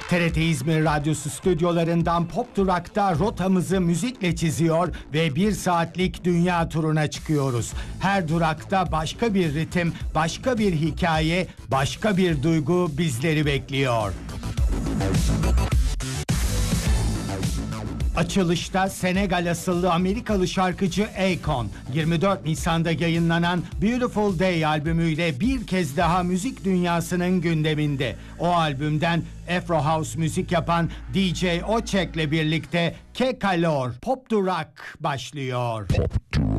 TRT İzmir Radyosu stüdyolarından Pop Durak'ta rotamızı müzikle çiziyor ve 1 saatlik dünya turuna çıkıyoruz. Her durakta başka bir ritim, başka bir hikaye, başka bir duygu bizleri bekliyor. Açılışta Senegal asıllı Amerikalı şarkıcı Akon, 24 Nisan'da yayınlanan Beautiful Day albümüyle bir kez daha müzik dünyasının gündeminde. O albümden Afro House müzik yapan DJ Ochek'le birlikte Que Calor, Pop Durak başlıyor.